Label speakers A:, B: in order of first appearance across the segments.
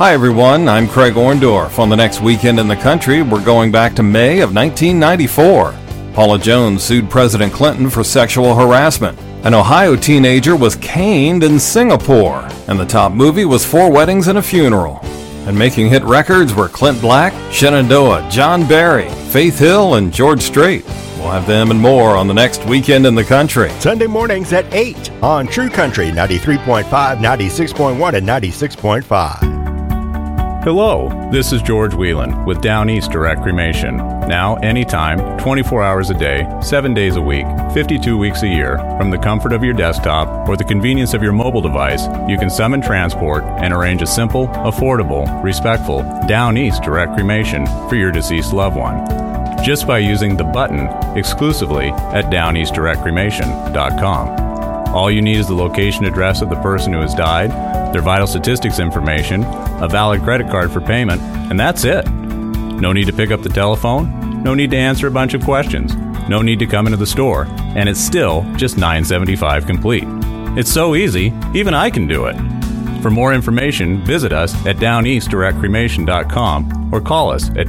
A: Hi everyone, I'm Craig Orndorff. On the next Weekend in the Country, we're going back to May of 1994. Paula Jones sued President Clinton for sexual harassment. An Ohio teenager was caned in Singapore. And the top movie was Four Weddings and a Funeral. And making hit records were Clint Black, Shenandoah, John Barry, Faith Hill, and George Strait. We'll have them and more on the next Weekend in the Country.
B: Sunday mornings at 8 on True Country 93.5, 96.1, and 96.5.
C: Hello, this is George Whelan with Down East Direct Cremation. Now, anytime, 24 hours a day, 7 days a week, 52 weeks a year, from the comfort of your desktop or the convenience of your mobile device, you can summon transport and arrange a simple, affordable, respectful Down East Direct Cremation for your deceased loved one. Just by using the button exclusively at downeastdirectcremation.com. All you need is the location address of the person who has died, their vital statistics information, a valid credit card for payment, and that's it. No need to pick up the telephone, no need to answer a bunch of questions, no need to come into the store, and it's still just $9.75 complete. It's so easy, even I can do it. For more information, visit us at downeastdirectcremation.com or call us at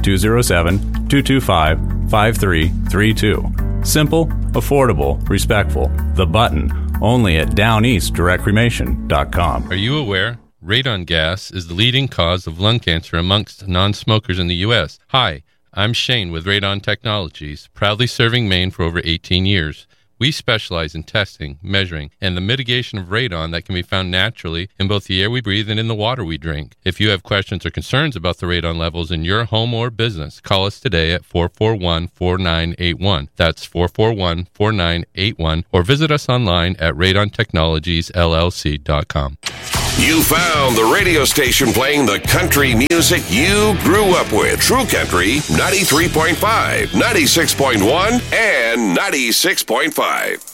C: 207-225-5332. Simple, affordable, respectful. The button. Only at downeastdirectcremation.com.
D: Are you aware? Radon gas is the leading cause of lung cancer amongst non-smokers in the U.S. Hi, I'm Shane with Radon Technologies, proudly serving Maine for over 18 years. We specialize in testing, measuring, and the mitigation of radon that can be found naturally in both the air we breathe and in the water we drink. If you have questions or concerns about the radon levels in your home or business, call us today at 441-4981. That's 441-4981, or visit us online at radontechnologiesllc.com.
E: You found the radio station playing the country music you grew up with. True Country 93.5, 96.1, and 96.5.